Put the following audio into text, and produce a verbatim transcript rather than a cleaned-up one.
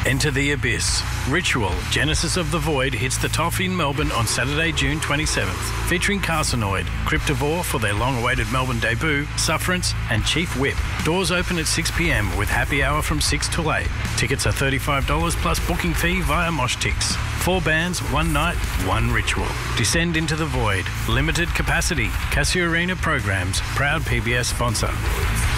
Enter the Abyss. Ritual, Genesis of the Void hits the Toffee in Melbourne on Saturday, June twenty-seventh, featuring Carcinoid, Cryptivore for their long-awaited Melbourne debut, Sufferance and Chief Whip. Doors open at six p m with happy hour from six till eight. Tickets are thirty-five dollars plus booking fee via Moshtix. Four bands, one night, one ritual. Descend into the Void. Limited capacity. Casio Arena Programs, proud P B S sponsor.